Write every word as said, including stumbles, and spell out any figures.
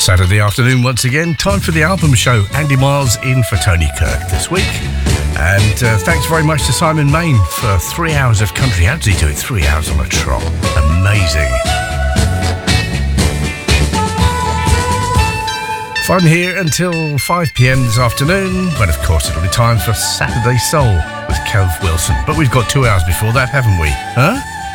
Saturday afternoon once again, time for the album show. Andy Miles in for Tony Kirk this week. And uh, thanks very much to Simon Main for three hours of country. How did he do it? Three hours on a trot. Amazing. Fun here until five p.m. this afternoon, but of course it'll be time for Saturday Soul with Kev Wilson. But we've got two hours before that, haven't we? Huh?